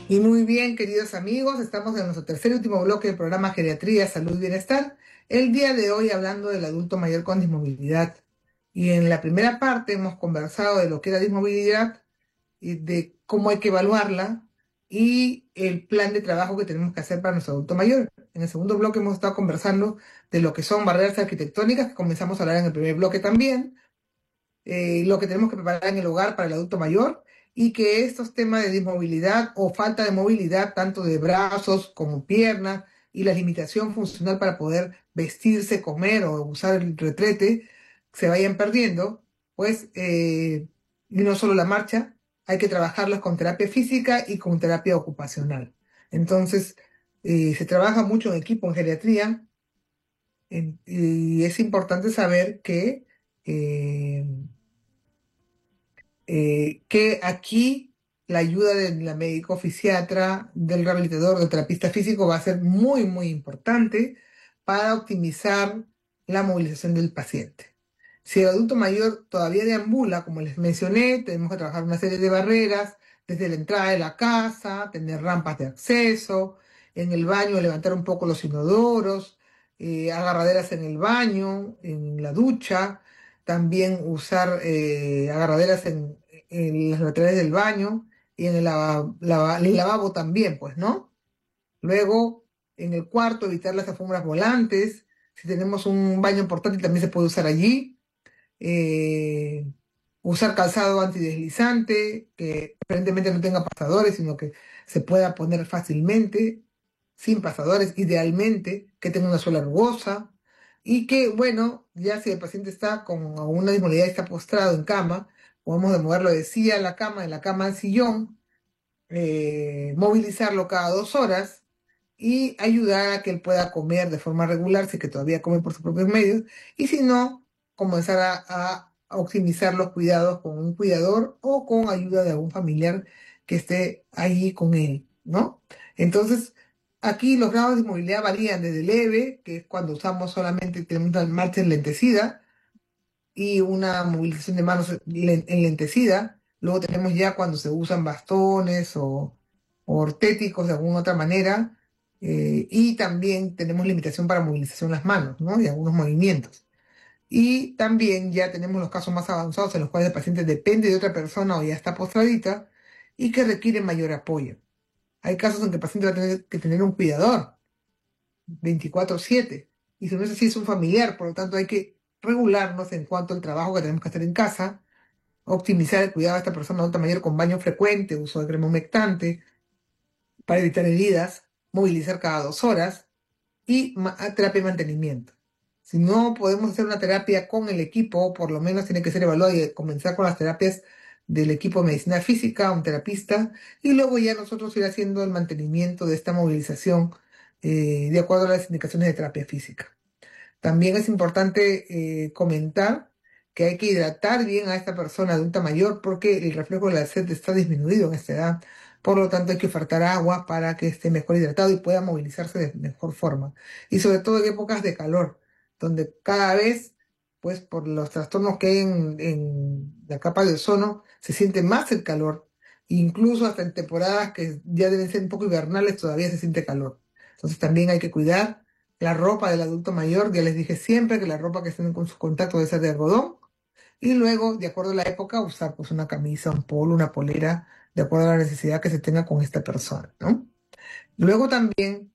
Y muy bien, queridos amigos, estamos en nuestro tercer y último bloque del programa Geriatría, Salud y Bienestar. El día de hoy hablando del adulto mayor con dismovilidad. Y en la primera parte hemos conversado de lo que era dismovilidad y de cómo hay que evaluarla y el plan de trabajo que tenemos que hacer para nuestro adulto mayor. En el segundo bloque hemos estado conversando de lo que son barreras arquitectónicas, que comenzamos a hablar en el primer bloque también, lo que tenemos que preparar en el hogar para el adulto mayor y que estos temas de dismovilidad o falta de movilidad, tanto de brazos como piernas, y la limitación funcional para poder vestirse, comer o usar el retrete, se vayan perdiendo, pues, y no solo la marcha, hay que trabajarlas con terapia física y con terapia ocupacional. Entonces, se trabaja mucho en equipo en geriatría y es importante saber eh, que aquí la ayuda de la médico fisiatra, del rehabilitador, del terapista físico va a ser muy, muy importante para optimizar la movilización del paciente. Si el adulto mayor todavía deambula, como les mencioné, tenemos que trabajar una serie de barreras, desde la entrada de la casa, tener rampas de acceso, en el baño levantar un poco los inodoros, agarraderas en el baño, en la ducha, también usar agarraderas en las laterales del baño y en el lavabo también, pues, ¿no? Luego, en el cuarto, evitar las alfombras volantes. Si tenemos un baño portátil, también se puede usar allí. Eh, Usar calzado antideslizante, que aparentemente no tenga pasadores, sino que se pueda poner fácilmente, sin pasadores, idealmente, que tenga una suela rugosa. Y que, bueno, ya si el paciente está con alguna dismovilidad y está postrado en cama, podemos de moverlo de silla a la cama, de la cama al sillón, movilizarlo cada 2 horas y ayudar a que él pueda comer de forma regular, si que todavía come por sus propios medios, y si no, comenzar a optimizar los cuidados con un cuidador o con ayuda de algún familiar que esté ahí con él, ¿no? Entonces, aquí los grados de movilidad varían desde leve, que es cuando usamos solamente, tenemos una marcha enlentecida, y una movilización de manos enlentecida. Luego tenemos ya cuando se usan bastones o ortéticos de alguna otra manera. Y también tenemos limitación para movilización de las manos, ¿no? Y algunos movimientos. Y también ya tenemos los casos más avanzados en los cuales el paciente depende de otra persona o ya está postradita y que requiere mayor apoyo. Hay casos en que el paciente va a tener que tener un cuidador 24/7. Y si no es así, es un familiar, por lo tanto hay que regularnos en cuanto al trabajo que tenemos que hacer en casa, optimizar el cuidado de esta persona adulta mayor con baño frecuente, uso de crema humectante para evitar heridas, movilizar cada 2 horas y terapia de mantenimiento. Si no podemos hacer una terapia con el equipo, por lo menos tiene que ser evaluado y comenzar con las terapias del equipo de medicina física, un terapista, y luego ya nosotros ir haciendo el mantenimiento de esta movilización de acuerdo a las indicaciones de terapia física. También es importante comentar que hay que hidratar bien a esta persona adulta mayor porque el reflejo de la sed está disminuido en esta edad. Por lo tanto, hay que ofertar agua para que esté mejor hidratado y pueda movilizarse de mejor forma. Y sobre todo en épocas de calor, donde cada vez, pues por los trastornos que hay en la capa de ozono, se siente más el calor. Incluso hasta en temporadas que ya deben ser un poco invernales, todavía se siente calor. Entonces también hay que cuidar la ropa del adulto mayor. Ya les dije siempre que la ropa que estén con su contacto debe ser de algodón. Y luego, de acuerdo a la época, usar pues una camisa, un polo, una polera, de acuerdo a la necesidad que se tenga con esta persona, ¿no? Luego también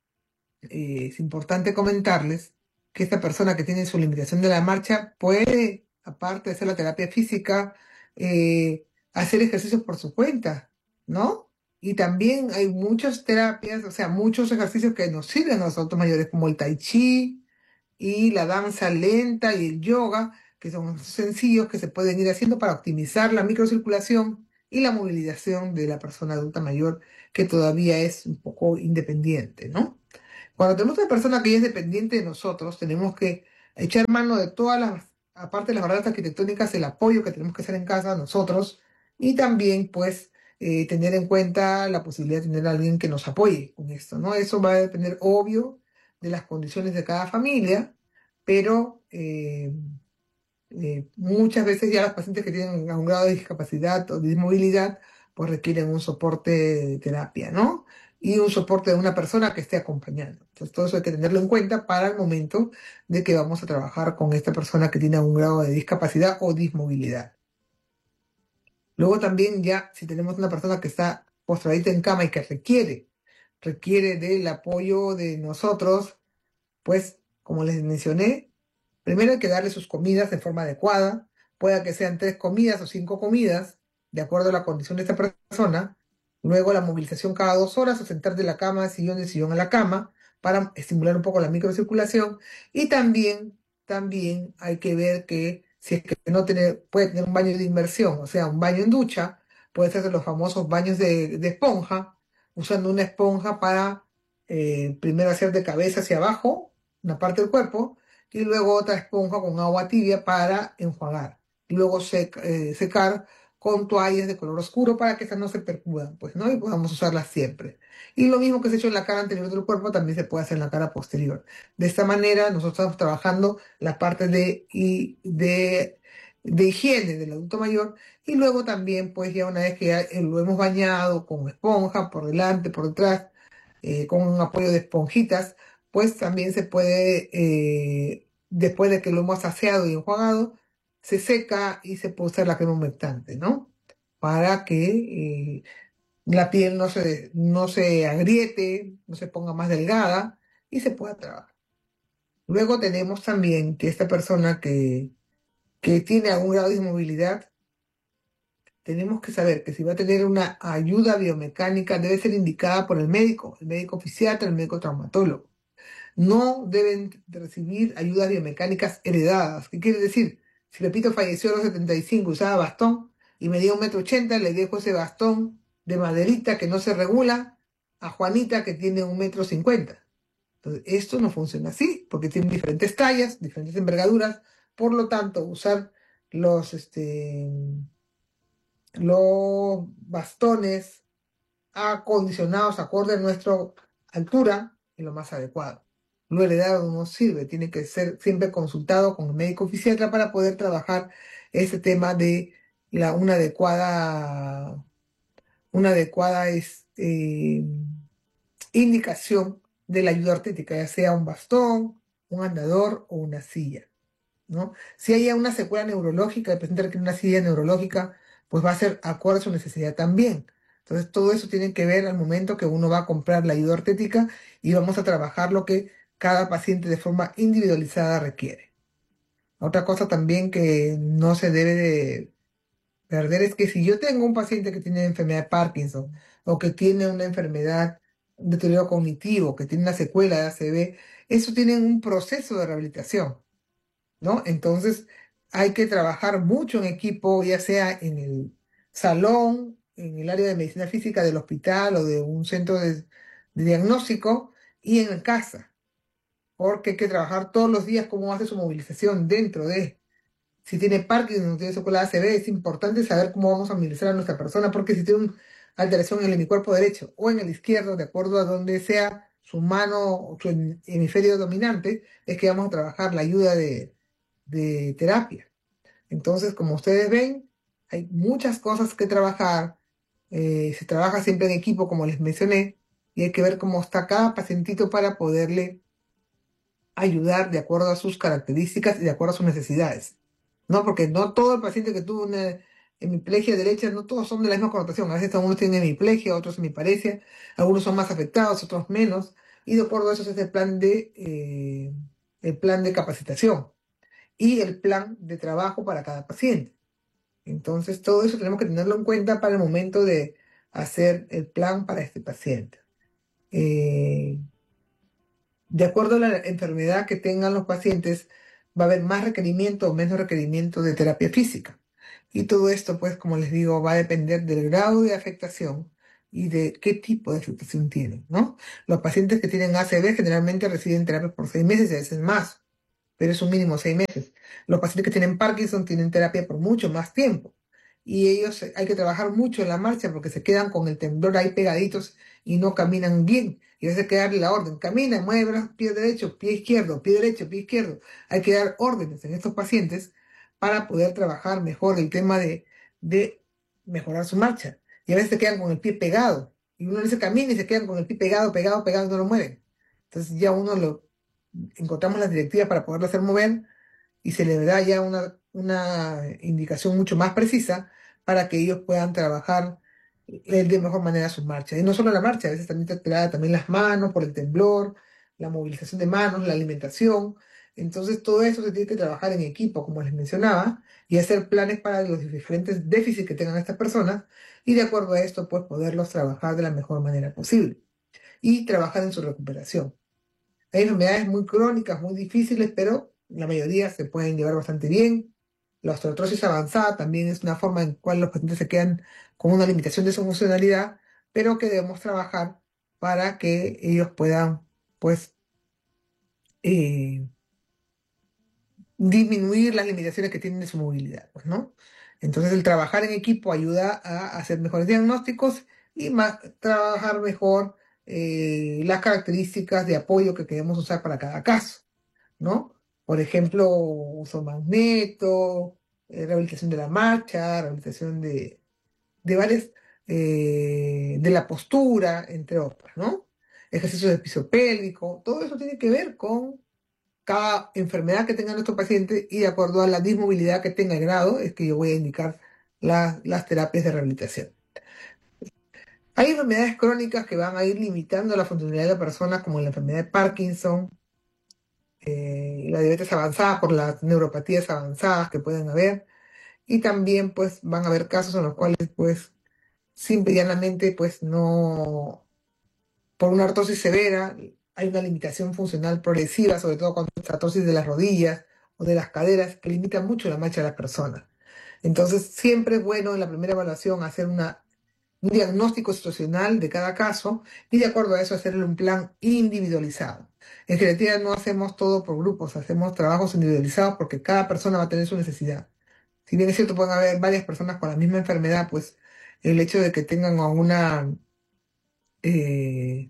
es importante comentarles que esta persona que tiene su limitación de la marcha puede, aparte de hacer la terapia física, hacer ejercicios por su cuenta, ¿no? Y también hay muchas terapias, o sea, muchos ejercicios que nos sirven a los adultos mayores, como el tai chi y la danza lenta y el yoga, que son sencillos que se pueden ir haciendo para optimizar la microcirculación y la movilización de la persona adulta mayor que todavía es un poco independiente, ¿no? Cuando tenemos una persona que ya es dependiente de nosotros, tenemos que echar mano de todas las, aparte de las barreras arquitectónicas, el apoyo que tenemos que hacer en casa nosotros y también, pues, tener en cuenta la posibilidad de tener a alguien que nos apoye con esto, ¿no? Eso va a depender, obvio, de las condiciones de cada familia, pero muchas veces ya los pacientes que tienen un grado de discapacidad o de dismovilidad pues requieren un soporte de terapia, ¿no? Y un soporte de una persona que esté acompañando. Entonces, todo eso hay que tenerlo en cuenta para el momento de que vamos a trabajar con esta persona que tiene algún grado de discapacidad o dismovilidad. Luego también ya, si tenemos una persona que está postradita en cama y que requiere del apoyo de nosotros, pues, como les mencioné, primero hay que darle sus comidas de forma adecuada, pueda que sean 3 comidas o 5 comidas, de acuerdo a la condición de esta persona. Luego la movilización cada 2 horas o sentar de la cama al sillón, del sillón a la cama, para estimular un poco la microcirculación. Y también hay que ver que si es que no puede tener un baño de inmersión, o sea, un baño en ducha, puede ser de los famosos baños de esponja, usando una esponja para primero hacer de cabeza hacia abajo, una parte del cuerpo, y luego otra esponja con agua tibia para enjuagar. Y luego secar con toallas de color oscuro para que estas no se percudan, pues, ¿no? Y podamos usarlas siempre. Y lo mismo que se ha hecho en la cara anterior del cuerpo, también se puede hacer en la cara posterior. De esta manera, nosotros estamos trabajando la parte de higiene del adulto mayor y luego también, pues ya una vez que ya, lo hemos bañado con esponja por delante, por detrás, con un apoyo de esponjitas, pues también se puede, después de que lo hemos aseado y enjuagado, se seca y se puede usar la crema humectante, ¿no? Para que la piel no se agriete, no se ponga más delgada y se pueda trabajar. Luego tenemos también que esta persona que tiene algún grado de inmovilidad, tenemos que saber que si va a tener una ayuda biomecánica, debe ser indicada por el médico fisiatra, el médico traumatólogo. No deben de recibir ayudas biomecánicas heredadas. ¿Qué quiere decir? Si Pepito falleció a los 75, usaba bastón y medía 1,80 m, le dejo ese bastón de maderita que no se regula a Juanita que tiene 1,50 m. Entonces, esto no funciona así, porque tienen diferentes tallas, diferentes envergaduras. Por lo tanto, usar los, este, los bastones acondicionados acorde a nuestra altura es lo más adecuado. Lo heredado no sirve, tiene que ser siempre consultado con el médico fisiatra para poder trabajar ese tema de una adecuada indicación de la ayuda ortética, ya sea un bastón, un andador o una silla, ¿no? Si hay una secuela neurológica, el paciente requiere una silla neurológica, pues va a ser acorde a su necesidad también. Entonces, todo eso tiene que ver al momento que uno va a comprar la ayuda ortética y vamos a trabajar lo que cada paciente de forma individualizada requiere. Otra cosa también que no se debe de perder es que si yo tengo un paciente que tiene enfermedad de Parkinson o que tiene una enfermedad, un deterioro cognitivo, que tiene una secuela de ACV, eso tiene un proceso de rehabilitación, ¿no? Entonces hay que trabajar mucho en equipo, ya sea en el salón, en el área de medicina física del hospital o de un centro de diagnóstico y en casa, porque hay que trabajar todos los días cómo hace su movilización dentro de, si tiene Parkinson o tiene secuela de ACV, es importante saber cómo vamos a movilizar a nuestra persona, porque si tiene una alteración en el hemiscuerpo derecho o en el izquierdo, de acuerdo a donde sea su mano o su hemisferio dominante, es que vamos a trabajar la ayuda de terapia. Entonces, como ustedes ven, hay muchas cosas que trabajar. Se trabaja siempre en equipo, como les mencioné, y hay que ver cómo está cada pacientito para poderle ayudar de acuerdo a sus características y de acuerdo a sus necesidades. No, porque no todo el paciente que tuvo una hemiplegia derecha, no todos son de la misma connotación. A veces algunos tienen hemiplegia, otros hemiparesia, algunos son más afectados, otros menos, y de acuerdo a eso es el plan de capacitación y el plan de trabajo para cada paciente. Entonces, todo eso tenemos que tenerlo en cuenta para el momento de hacer el plan para este paciente. Eh, de acuerdo a la enfermedad que tengan los pacientes, va a haber más requerimiento o menos requerimiento de terapia física. Y todo esto, pues, como les digo, va a depender del grado de afectación y de qué tipo de afectación tienen, ¿no? Los pacientes que tienen ACV generalmente reciben terapia por 6 meses y a veces más, pero es un mínimo 6 meses. Los pacientes que tienen Parkinson tienen terapia por mucho más tiempo. Y ellos hay que trabajar mucho en la marcha porque se quedan con el temblor ahí pegaditos y no caminan bien. Y a veces hay que darle la orden. Camina, mueve pie derecho, pie izquierdo, pie derecho, pie izquierdo. Hay que dar órdenes en estos pacientes para poder trabajar mejor el tema de mejorar su marcha. y a veces se quedan con el pie pegado. Y uno dice camina y se quedan con el pie pegado, pegado, pegado y no lo mueven. Entonces ya encontramos las directivas para poderlo hacer mover y se les da ya una indicación mucho más precisa para que ellos puedan trabajar de mejor manera sus marchas. Y no solo la marcha, a veces también está alterada también las manos por el temblor, la movilización de manos, la alimentación. Entonces todo eso se tiene que trabajar en equipo, como les mencionaba, y hacer planes para los diferentes déficits que tengan estas personas y de acuerdo a esto, pues poderlos trabajar de la mejor manera posible y trabajar en su recuperación. Hay enfermedades muy crónicas, muy difíciles, pero la mayoría se pueden llevar bastante bien. La osteoartrosis avanzada también es una forma en la cual los pacientes se quedan con una limitación de su funcionalidad, pero que debemos trabajar para que ellos puedan, pues, eh, disminuir las limitaciones que tienen de su movilidad, pues, ¿no? Entonces, el trabajar en equipo ayuda a hacer mejores diagnósticos y trabajar mejor las características de apoyo que queremos usar para cada caso. ¿No? Por ejemplo, uso magneto, rehabilitación de la marcha, rehabilitación de varias, de la postura, entre otras, ¿no? Ejercicios de piso pélvico, todo eso tiene que ver con cada enfermedad que tenga nuestro paciente y de acuerdo a la dismovilidad que tenga el grado, es que yo voy a indicar las terapias de rehabilitación. Hay enfermedades crónicas que van a ir limitando la funcionalidad de la persona, como la enfermedad de Parkinson, la diabetes avanzada, por las neuropatías avanzadas que pueden haber, y también pues van a haber casos en los cuales pues simple y llanamente pues no, por una artrosis severa, hay una limitación funcional progresiva, sobre todo cuando es artrosis de las rodillas o de las caderas, que limita mucho la marcha de las personas. Entonces siempre es bueno en la primera evaluación hacer un diagnóstico situacional de cada caso y de acuerdo a eso hacerle un plan individualizado. En geriatría no hacemos todo por grupos, hacemos trabajos individualizados porque cada persona va a tener su necesidad. Si bien es cierto, pueden haber varias personas con la misma enfermedad, pues el hecho de que tengan eh,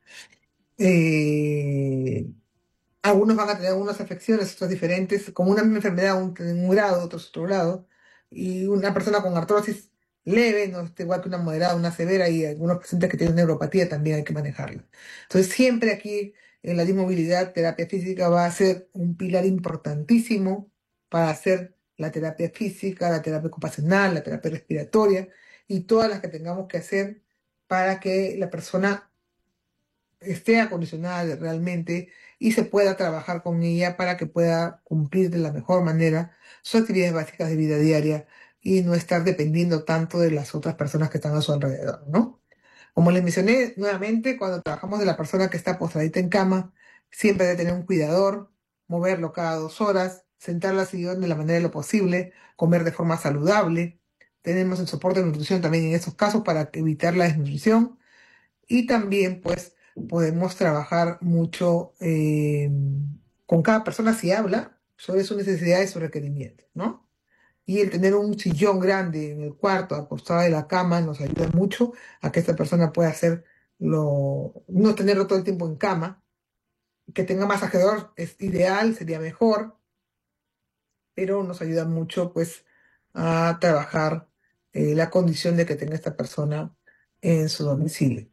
eh, algunos van a tener algunas afecciones, otras diferentes, como una misma enfermedad, en un grado, otros otro grado, y una persona con artrosis leve, no está igual que una moderada, una severa, y algunos pacientes que tienen neuropatía también hay que manejarla. Entonces, siempre aquí en la dismovilidad, terapia física va a ser un pilar importantísimo para hacer la terapia física, la terapia ocupacional, la terapia respiratoria, y todas las que tengamos que hacer para que la persona esté acondicionada realmente y se pueda trabajar con ella para que pueda cumplir de la mejor manera sus actividades básicas de vida diaria y no estar dependiendo tanto de las otras personas que están a su alrededor, ¿no? Como les mencioné nuevamente, cuando trabajamos de la persona que está postradita en cama, siempre debe tener un cuidador, moverlo cada 2 horas, sentarla así de la manera de lo posible, comer de forma saludable. Tenemos el soporte de nutrición también en estos casos para evitar la desnutrición y también, pues, podemos trabajar mucho con cada persona si habla sobre sus necesidades y sus requerimientos, ¿no? Y el tener un sillón grande en el cuarto, acostada de la cama, nos ayuda mucho a que esta persona pueda no tenerlo todo el tiempo en cama. Que tenga masajador es ideal, sería mejor, pero nos ayuda mucho, pues, a trabajar la condición de que tenga esta persona en su domicilio.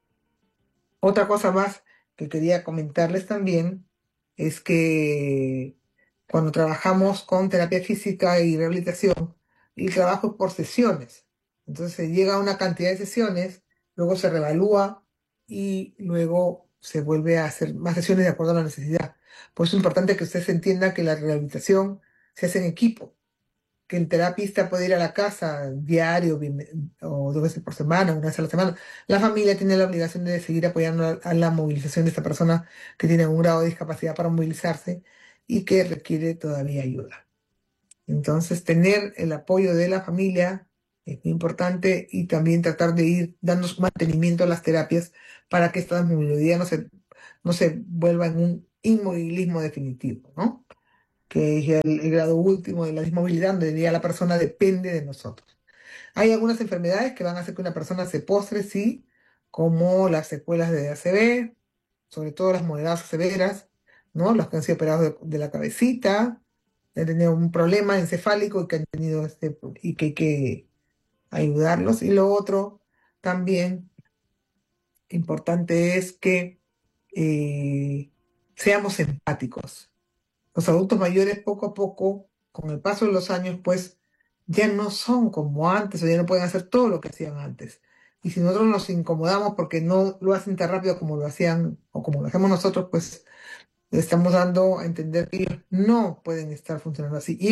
Otra cosa más que quería comentarles también es que cuando trabajamos con terapia física y rehabilitación, el trabajo es por sesiones. Entonces se llega a una cantidad de sesiones, luego se revalúa y luego se vuelve a hacer más sesiones de acuerdo a la necesidad. Por eso es importante que ustedes entiendan que la rehabilitación se hace en equipo, que el terapista puede ir a la casa diario o 2 veces por semana, una vez a la semana. La familia tiene la obligación de seguir apoyando a la movilización de esta persona que tiene un grado de discapacidad para movilizarse y que requiere todavía ayuda. Entonces, tener el apoyo de la familia es muy importante y también tratar de ir dando mantenimiento a las terapias para que esta movilidad no se vuelva en un inmovilismo definitivo, ¿no? Que es el grado último de la dismovilidad, donde ya la persona depende de nosotros. Hay algunas enfermedades que van a hacer que una persona se postre, sí, como las secuelas de ACV, sobre todo las moderadas o severas, ¿no? Los que han sido operados de la cabecita, que han tenido un problema encefálico y que han tenido y que hay que ayudarlos. Y lo otro también importante es que eh, seamos empáticos. Los adultos mayores poco a poco, con el paso de los años, pues ya no son como antes o ya no pueden hacer todo lo que hacían antes. Y si nosotros nos incomodamos porque no lo hacen tan rápido como lo hacían o como lo hacemos nosotros, pues le estamos dando a entender que ellos no pueden estar funcionando así.